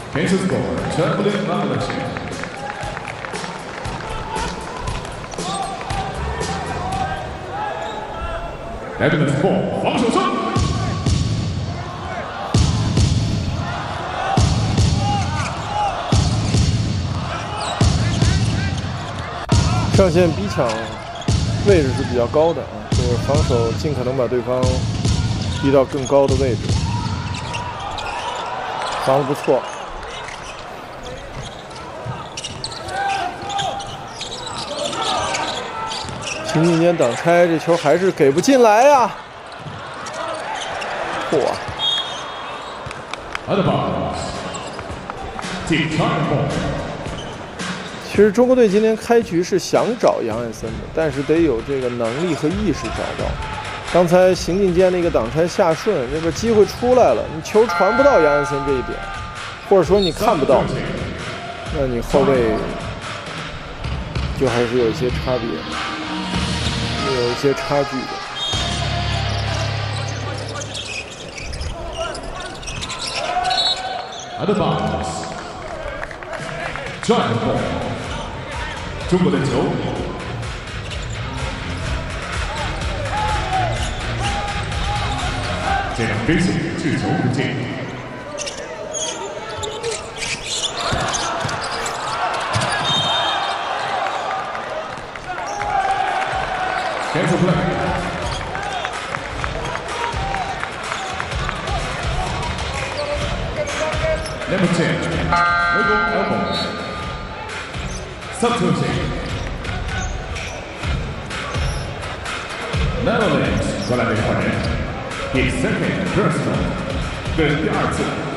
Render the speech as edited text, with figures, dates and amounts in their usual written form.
Case score, Chamberlain Bangladesh. Evidence 4， 防守胜。 上线逼抢位置是比较高的啊，就是防守尽可能把对方逼到更高的位置，防得不错。情境间挡拆，这球还是给不进来呀！嚯！其实中国队今天开局是想找杨艾森的，但是得有这个能力和意识找到。刚才行进间那个挡拆下顺，这个机会出来了，你球传不到杨艾森这一点，或者说你看不到，那你后卫就还是有一些差别。有一些差距的。 Advance， 转攻，中国的球。这场比赛制球不进。Cancel play. Number 10, Middle elbows. Substituting. Netherlands 过来的换人，第3位 Personal， 这是第2次。